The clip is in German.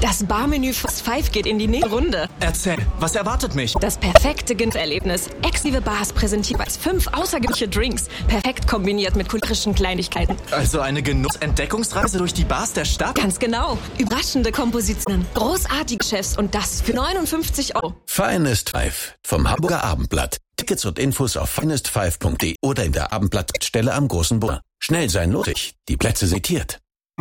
Das Barmenü Fast Five geht in die nächste Runde. Erzähl, was erwartet mich? Das perfekte Genusserlebnis. Exklusive Bars präsentiert als 5 außergewöhnliche Drinks. Perfekt kombiniert mit kulturischen Kleinigkeiten. Also eine Genuss-Entdeckungsreise durch die Bars der Stadt? Ganz genau. Überraschende Kompositionen, großartige Chefs und das für 59 €. Finest Five vom Hamburger Abendblatt. Tickets und Infos auf finest5.de oder in der Abendblattstelle am Großen Bohr. Schnell sein lohnt sich. Die Plätze setiert.